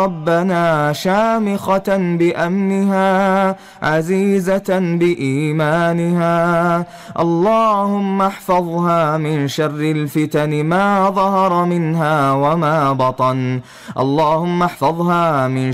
ربنا شامخة بأمنها عزيزة بإيمانها. اللهم احفظها من شر الفتن ما ظهر منها وما بطن. اللهم احفظها من